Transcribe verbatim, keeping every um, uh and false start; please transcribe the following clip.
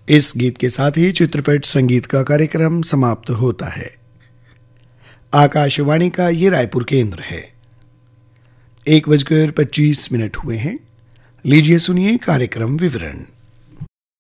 इस गीत के साथ ही चित्रपट संगीत का कार्यक्रम समाप्त होता है। आकाशवाणी का ये रायपुर केंद्र है। एक बजकर पच्चीस मिनट हुए हैं। लीजिए सुनिए कार्यक्रम विवरण।